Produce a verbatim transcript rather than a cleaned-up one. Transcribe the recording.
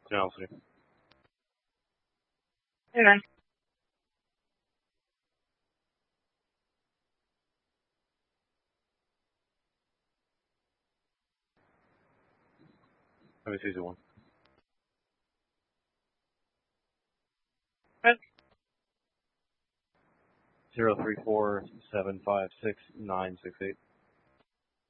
Channel three. Hey, man. Let me see the one. What? Zero three four seven five six nine six eight.